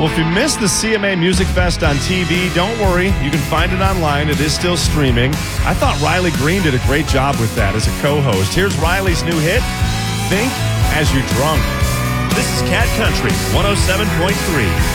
Well, if you missed the CMA Music Fest on TV, don't worry. You can find it online. It is still streaming. I thought Riley Green did a great job with that as a co-host. Here's Riley's new hit, Think As You're Drunk. This is Cat Country 107.3.